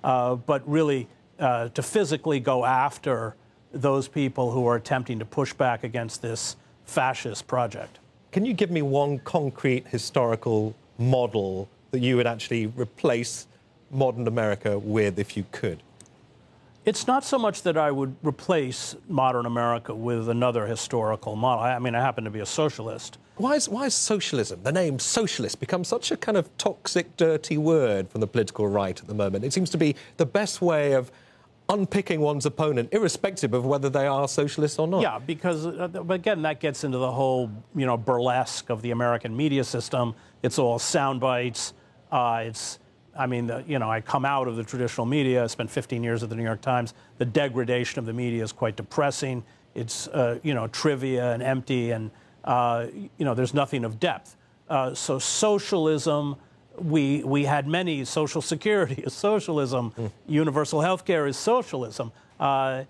but really to physically go after those people who are attempting to push back against this fascist project. Can you give me one concrete historical model that you would actually replace modern America with if you could? It's not so much that I would replace modern America with another historical model. I mean, I happen to be a socialist. Why is socialism, the name socialist, become such a kind of toxic, dirty word from the political right at the moment? It seems to be the best way of unpicking one's opponent, irrespective of whether they are socialists or not. Yeah, because, again, that gets into the whole, burlesque of the American media system. It's all sound bites. I come out of the traditional media. I spent 15 years at the New York Times. The degradation of the media is quite depressing. It's, trivia and empty, and, there's nothing of depth. So socialism, we had many. Social security is socialism. Universal health care is socialism. The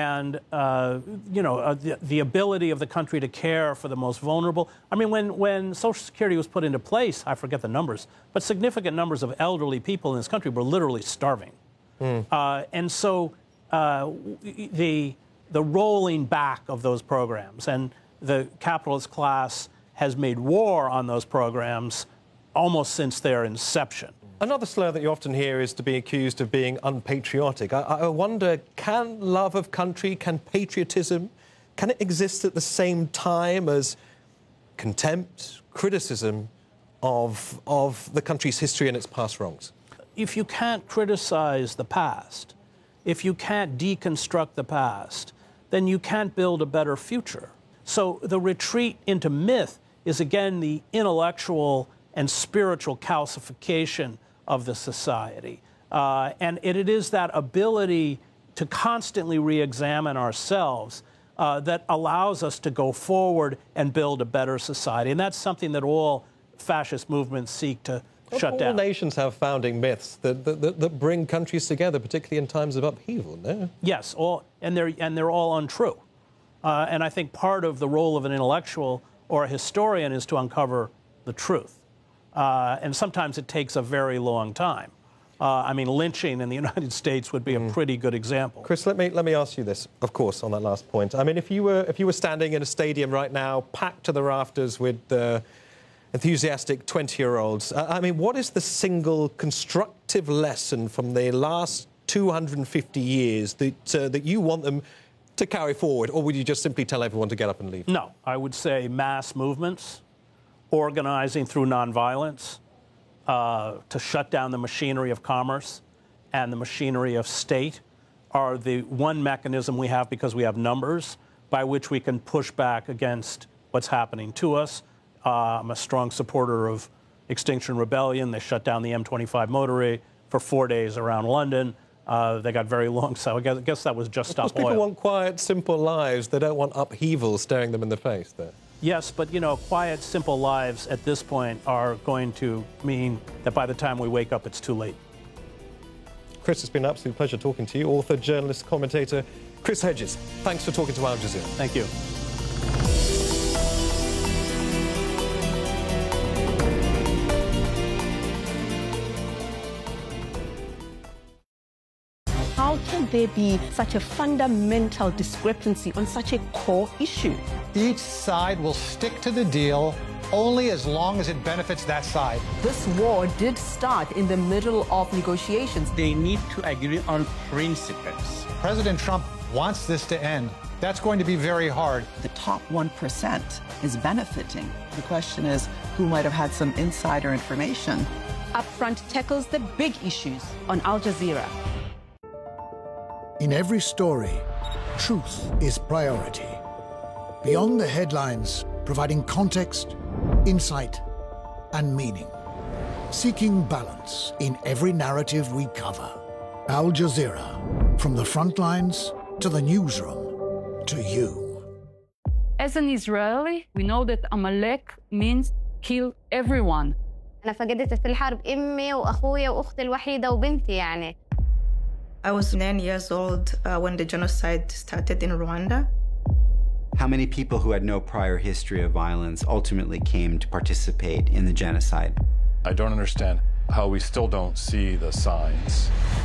ability of the country to care for the most vulnerable. I mean, when Social Security was put into place, I forget the numbers, but significant numbers of elderly people in this country were literally starving. And so the rolling back of those programs, and the capitalist class has made war on those programs almost since their inception. Another slur that you often hear is to be accused of being unpatriotic. I wonder, can love of country, can patriotism, can it exist at the same time as contempt, criticism of the country's history and its past wrongs? If you can't criticize the past, if you can't deconstruct the past, then you can't build a better future. So the retreat into myth is, again, the intellectual and spiritual calcification of the society. And it is that ability to constantly re-examine ourselves that allows us to go forward and build a better society. And that's something that all fascist movements seek to shut down. All nations have founding myths that bring countries together, particularly in times of upheaval, no? Yes, and they're all untrue. And I think part of the role of an intellectual or a historian is to uncover the truth. And sometimes it takes a very long time. Lynching in the United States would be a pretty good example. Chris, let me ask you this, of course, on that last point. I mean, if you were standing in a stadium right now, packed to the rafters with enthusiastic 20-year-olds, what is the single constructive lesson from the last 250 years that you want them to carry forward, or would you just simply tell everyone to get up and leave? No, I would say mass movements, organizing through nonviolence, to shut down the machinery of commerce and the machinery of state are the one mechanism we have, because we have numbers, by which we can push back against what's happening to us. I'm a strong supporter of Extinction Rebellion. They shut down the M25 motorway for 4 days around London. They got very long, so I guess that was just stop oil. People want quiet, simple lives. They don't want upheaval staring them in the face there. Yes, but, quiet, simple lives at this point are going to mean that by the time we wake up, it's too late. Chris, it's been an absolute pleasure talking to you. Author, journalist, commentator, Chris Hedges. Thanks for talking to Al Jazeera. Thank you. How can there be such a fundamental discrepancy on such a core issue? Each side will stick to the deal only as long as it benefits that side. This war did start in the middle of negotiations. They need to agree on principles. President Trump wants this to end. That's going to be very hard. The top 1% is benefiting. The question is, who might have had some insider information? Upfront tackles the big issues on Al Jazeera. In every story, truth is priority. Beyond the headlines, providing context, insight, and meaning. Seeking balance in every narrative we cover. Al Jazeera, from the front lines to the newsroom to you. As an Israeli, we know that Amalek means kill everyone. أنا فقدت في الحرب أمي وأخويا وأختي الوحيدة وبنتي يعني. I was 9 years old when the genocide started in Rwanda. How many people who had no prior history of violence ultimately came to participate in the genocide? I don't understand how we still don't see the signs.